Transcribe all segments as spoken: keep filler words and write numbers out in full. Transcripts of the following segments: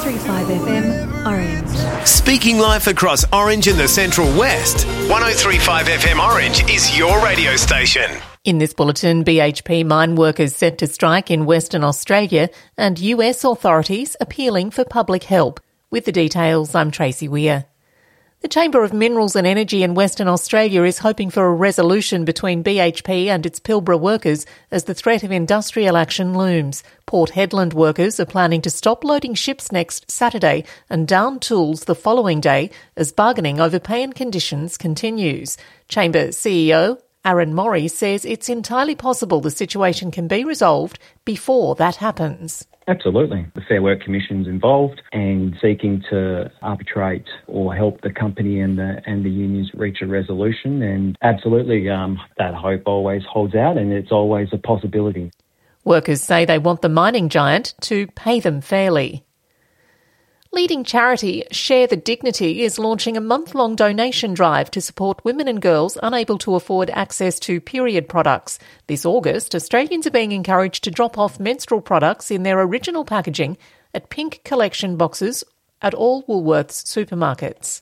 three five F M, Orange. Speaking life across Orange and the Central West, one oh three point five F M Orange is your radio station. In this bulletin, B H P mine workers set to strike in Western Australia and U S authorities appealing for public help. With the details, I'm Tracy Weir. The Chamber of Minerals and Energy in Western Australia is hoping for a resolution between B H P and its Pilbara workers as the threat of industrial action looms. Port Hedland workers are planning to stop loading ships next Saturday and down tools the following day as bargaining over pay and conditions continues. Chamber C E O Aaron Morey says it's entirely possible the situation can be resolved before that happens. Absolutely. The Fair Work Commission's involved and seeking to arbitrate or help the company and the and the unions reach a resolution. And absolutely, um, that hope always holds out and it's always a possibility. Workers say they want the mining giant to pay them fairly. Leading charity Share the Dignity is launching a month-long donation drive to support women and girls unable to afford access to period products. This August, Australians are being encouraged to drop off menstrual products in their original packaging at pink collection boxes at all Woolworths supermarkets.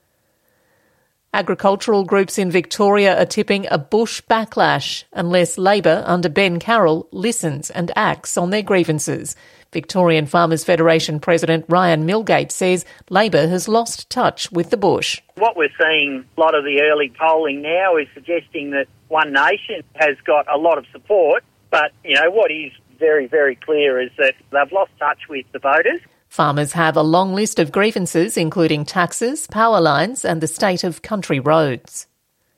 Agricultural groups in Victoria are tipping a bush backlash unless Labor under Ben Carroll listens and acts on their grievances. Victorian Farmers Federation President Ryan Milgate says Labor has lost touch with the bush. What we're seeing, a lot of the early polling now is suggesting that One Nation has got a lot of support, but, you know, what is very, very clear is that they've lost touch with the voters. Farmers have a long list of grievances, including taxes, power lines and the state of country roads.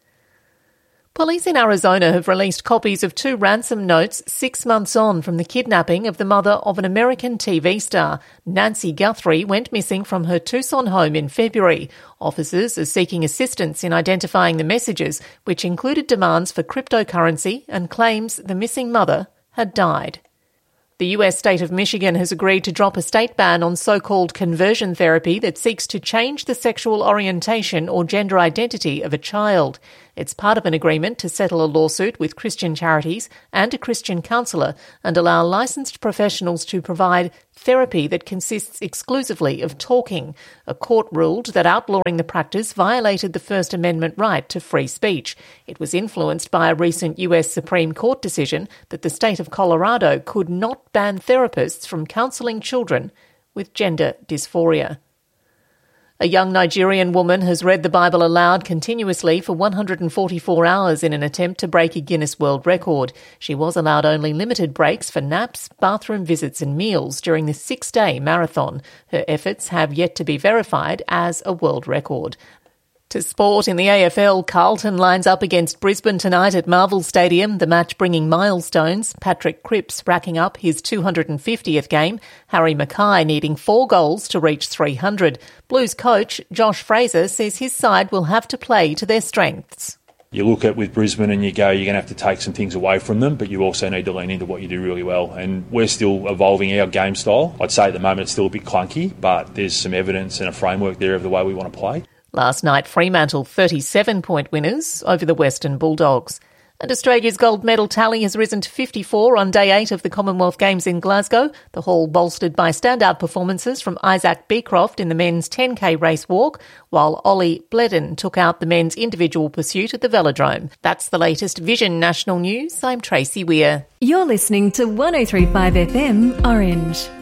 Police in Arizona have released copies of two ransom notes six months on from the kidnapping of the mother of an American T V star. Nancy Guthrie went missing from her Tucson home in February. Officers are seeking assistance in identifying the messages, which included demands for cryptocurrency and claims the missing mother had died. The U S state of Michigan has agreed to drop a state ban on so-called conversion therapy that seeks to change the sexual orientation or gender identity of a child. It's part of an agreement to settle a lawsuit with Christian charities and a Christian counsellor and allow licensed professionals to provide therapy that consists exclusively of talking. A court ruled that outlawing the practice violated the First Amendment right to free speech. It was influenced by a recent U S Supreme Court decision that the state of Colorado could not ban therapists from counselling children with gender dysphoria. A young Nigerian woman has read the Bible aloud continuously for one hundred forty-four hours in an attempt to break a Guinness World Record. She was allowed only limited breaks for naps, bathroom visits and meals during the six-day marathon. Her efforts have yet to be verified as a world record. To sport, in the A F L, Carlton lines up against Brisbane tonight at Marvel Stadium, the match bringing milestones. Patrick Cripps racking up his two hundred fiftieth game, Harry Mackay needing four goals to reach three hundred. Blues coach Josh Fraser says his side will have to play to their strengths. You look at with Brisbane and you go, you're going to have to take some things away from them, but you also need to lean into what you do really well. And we're still evolving our game style. I'd say at the moment it's still a bit clunky, but there's some evidence and a framework there of the way we want to play. Last night, Fremantle thirty-seven point winners over the Western Bulldogs. And Australia's gold medal tally has risen to fifty-four on day eight of the Commonwealth Games in Glasgow, the hall bolstered by standout performances from Isaac Beecroft in the men's ten K race walk, while Ollie Bledden took out the men's individual pursuit at the Velodrome. That's the latest Vision National News. I'm Tracy Weir. You're listening to one oh three point five F M Orange.